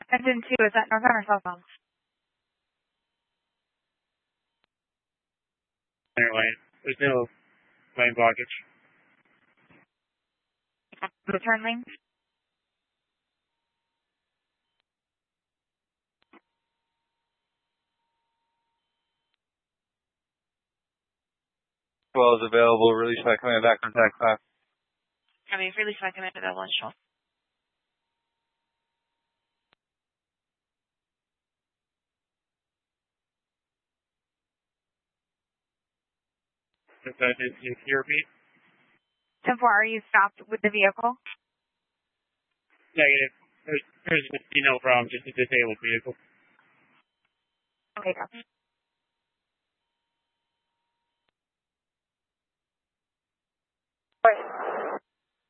Engine 2, is that northbound or southbound? Lane. There's no lane blockage. The turn lane? Well is available. Release by command back on tack 5. Release by command available on shore. Can you repeat? 10-4, are you stopped with the vehicle? Negative. There's no problem, just a disabled vehicle. Okay, copy.